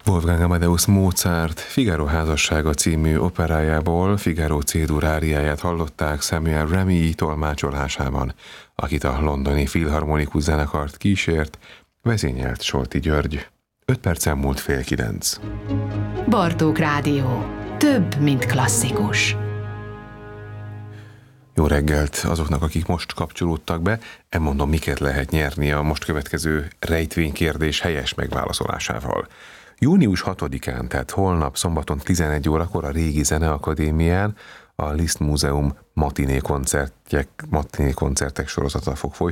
Wolfgang Amadeus Mozart Figaro házassága című operájából Figaro C-dur áriáját hallották Samuel Remy tolmácsolásában, akit a londoni Filharmonikus zenekart kísért, vezényelt Solti György. 5 percen múlt 8:30. Bartók Rádió. Több, mint klasszikus. Jó reggelt azoknak, akik most kapcsolódtak be. Elmondom, miket lehet nyerni a most következő rejtvénykérdés helyes megválaszolásával. Június 6-án, tehát holnap szombaton 11 órakor a Régi Zeneakadémián a Liszt Múzeum matiné koncertek sorozata fog folytatódni.